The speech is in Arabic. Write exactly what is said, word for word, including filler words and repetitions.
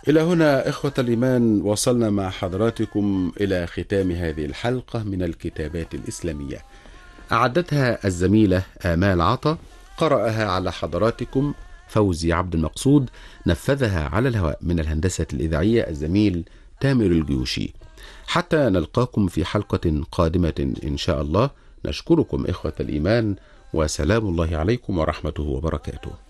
إلى هنا إخوة الإيمان وصلنا مع حضراتكم إلى ختام هذه الحلقة من الكتابات الإسلامية. أعدتها الزميلة آمال عطا، قرأها على حضراتكم فوزي عبد المقصود، نفذها على الهواء من الهندسة الإذاعية الزميل تامر الجيوشي. حتى نلقاكم في حلقة قادمة إن شاء الله، نشكركم إخوة الإيمان، وسلام الله عليكم ورحمته وبركاته.